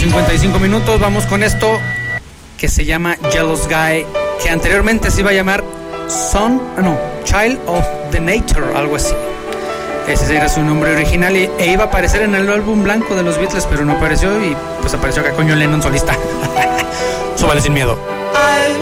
55 minutos. Vamos con esto que se llama Jealous Guy, que anteriormente se iba a llamar Child of the Nature, algo así. Ese era su nombre original e iba a aparecer en el álbum blanco de los Beatles, pero no apareció y pues apareció acá con John Lennon solista. Súbale sin miedo.